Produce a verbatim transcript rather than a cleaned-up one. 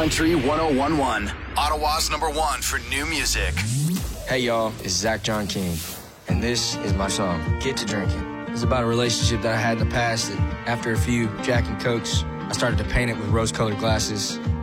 Country one oh one point one. Ottawa's number one for new music. Hey, y'all. It's Zach John King. And this is my song, Get to Drinking. It's about a relationship that I had in the past that after a few Jack and Cokes, I started to paint it with rose-colored glasses.